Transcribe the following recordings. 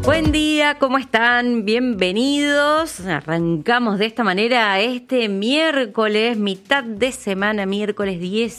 Buen día, ¿cómo están? Bienvenidos. Arrancamos de esta manera este miércoles, mitad de semana, miércoles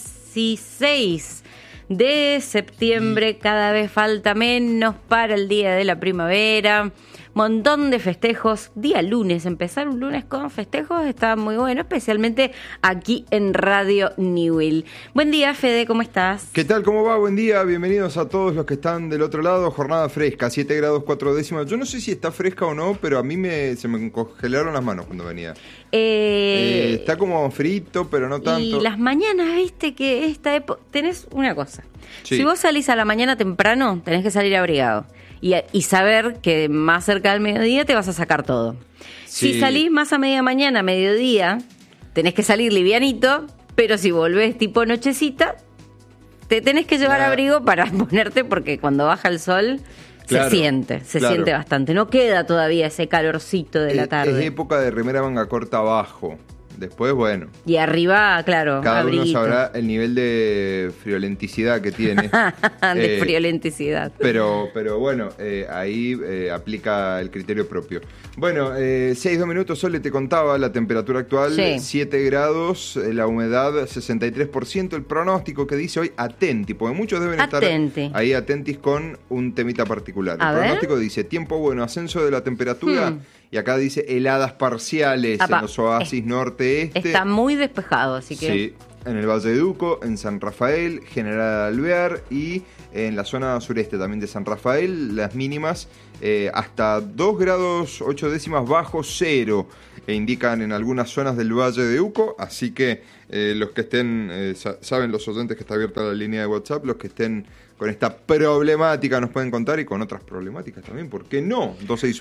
16 de septiembre. Cada vez falta menos para el día de la primavera. Montón de festejos. Día lunes, empezar un lunes con festejos está muy bueno, especialmente aquí en Radio Newell. Buen día, Fede, ¿cómo estás? ¿Qué tal? ¿Cómo va? Buen día. Bienvenidos a todos los que están del otro lado. Jornada fresca, 7 grados 4 décimas. Yo no sé si está fresca o no, pero a mí se me congelaron las manos cuando venía. Está como frito, pero no tanto. Y las mañanas, viste que esta época... Tenés una cosa. Sí. Si vos salís a la mañana temprano, tenés que salir abrigado. Y saber que más cerca del mediodía te vas a sacar todo. Sí. Si salís más a media mañana, mediodía, tenés que salir livianito, pero si volvés tipo nochecita, te tenés que llevar abrigo para ponerte, porque cuando baja el sol Claro, se siente bastante. No queda todavía ese calorcito de la tarde. Es época de remera manga corta abajo. Después, bueno. Y arriba, claro, Cada abriguito. uno sabrá el nivel de friolenticidad que tiene. De friolenticidad. Pero bueno, ahí aplica el criterio propio. Bueno, 6-2 minutos, Sole, te contaba la temperatura actual, Sí. 7 grados, la humedad 63%, el pronóstico que dice hoy, atenti, porque muchos deben Atenti. estar ahí atentis con un temita particular. A El ver. pronóstico dice, tiempo bueno, ascenso de la temperatura, y acá dice heladas parciales Apa, en los oasis norte-este. Está muy despejado, así que... Sí, en el Valle de Uco, en San Rafael, General Alvear y en la zona sureste también de San Rafael, las mínimas hasta 2 grados 8 décimas bajo cero, indican en algunas zonas del Valle de Uco, así que los que estén, saben los oyentes que está abierta la línea de WhatsApp, los que estén con esta problemática nos pueden contar y con otras problemáticas también, ¿por qué no?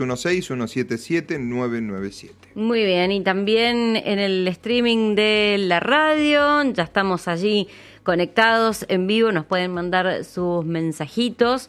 2616-177-997. Muy bien, y también en el streaming de la radio, ya estamos allí conectados en vivo, nos pueden mandar sus mensajitos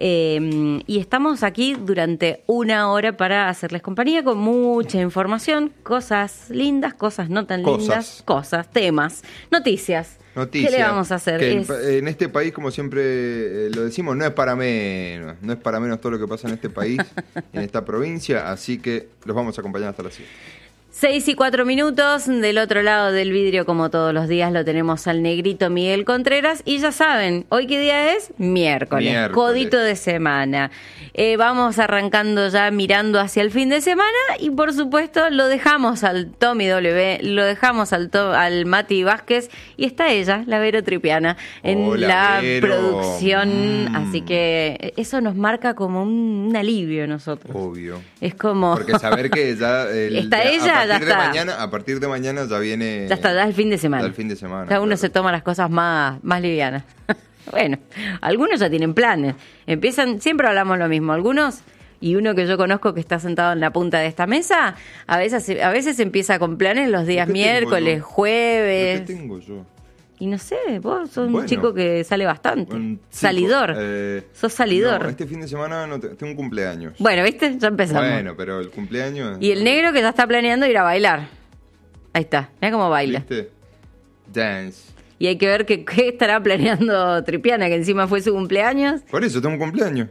y estamos aquí durante una hora para hacerles compañía con mucha información, cosas lindas, cosas no tan lindas, cosas, temas, noticias. ¿Qué le vamos a hacer? Que en este país, como siempre lo decimos, no es para menos todo lo que pasa en este país, en esta provincia, así que los vamos a acompañar hasta las 7. 6:04, del otro lado del vidrio, como todos los días, lo tenemos al negrito Miguel Contreras. Y ya saben, ¿hoy qué día es? Miércoles. Codito de semana. Vamos arrancando ya mirando hacia el fin de semana y, por supuesto, lo dejamos al Tommy W, lo dejamos al Mati Vázquez y está ella, la Vero Tripiana, en Hola, la Vero. producción. Así que eso nos marca como un alivio a nosotros. Obvio. Es como... Porque saber que ya... Está ella, ya está. A partir de mañana ya viene... Ya está, ya es el fin de semana. Ya el fin de semana. Cada uno claro. se toma las cosas más livianas. Bueno, algunos ya tienen planes. Empiezan, siempre hablamos lo mismo. Algunos, y uno que yo conozco que está sentado en la punta de esta mesa, a veces empieza con planes los días ¿Qué tengo miércoles, yo? jueves. ¿Qué tengo yo? Y no sé, vos sos un Bueno, chico que sale bastante. Sí, Salidor. Sos salidor. No, este fin de semana tengo un cumpleaños. Bueno, ¿viste? Ya empezamos. Bueno, pero el cumpleaños... Y el negro que ya está planeando ir a bailar. Ahí está, mira cómo baila. ¿Viste? Dance. Y hay que ver qué estará planeando Tripiana, que encima fue su cumpleaños. Por eso tengo un cumpleaños.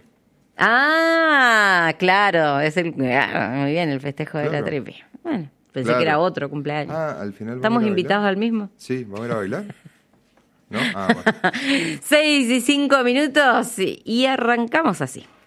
Ah, claro, es muy bien el festejo de la Claro. Tripi. Bueno, pensé Claro. que era otro cumpleaños. Al final ¿Estamos invitados al mismo? Sí, ¿vamos a ir a bailar? ¿No? Bueno. 6:05 y arrancamos así.